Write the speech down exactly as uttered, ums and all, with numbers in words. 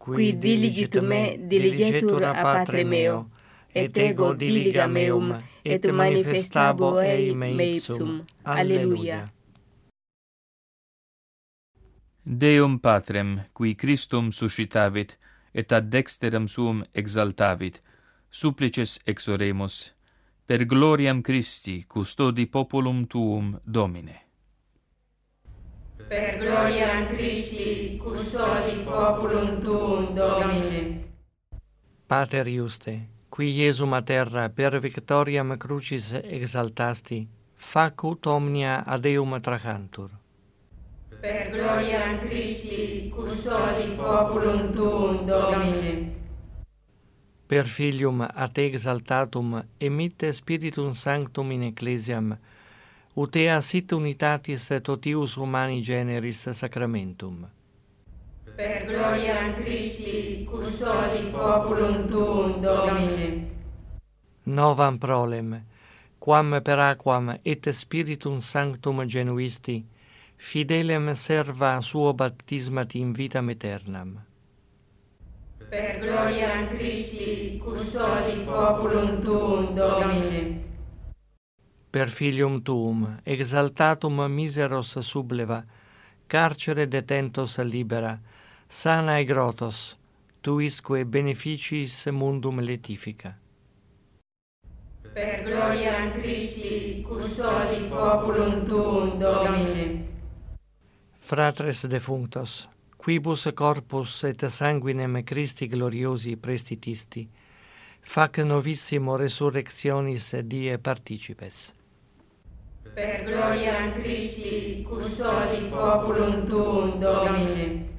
qui diligit me diligetur a Patre meo, et ego diliga meum, et manifestabo ei me ipsum. Alleluia. Deum Patrem, qui Christum suscitavit, et ad dexteram suum exaltavit, supplices exoremus, per gloriam Christi custodi populum tuum, Domine. Per gloriam Christi custodi populum tuum, Domine. Pater Iuste, qui Iesum a terra per victoriam crucis exaltasti, facut omnia ad Eum tracantur. Per gloriam Christi custodi populum tuum, Domine. Per Filium a te exaltatum emitte Spiritum Sanctum in Ecclesiam, ut ea sit unitatis totius humani generis sacramentum. Per gloriam Christi custodi populum tuum, Domine. Novam prolem, quam per aquam et Spiritum Sanctum genuisti, fidelem serva suo baptismati in vitam aeternam. Per gloriam Christi custodi populum tuum, Domine. Per Filium tuum, exaltatum miseros subleva, carcere detentos libera, sana grotos, tuisque beneficis mundum letifica. Per gloriam Christi custodi populum tuum, Domine. Fratres defunctos, quibus corpus et sanguinem Christi gloriosi prestitisti, fac novissimo resurrectionis die participes. Per gloriam Christi custodi populum tuum, Domine.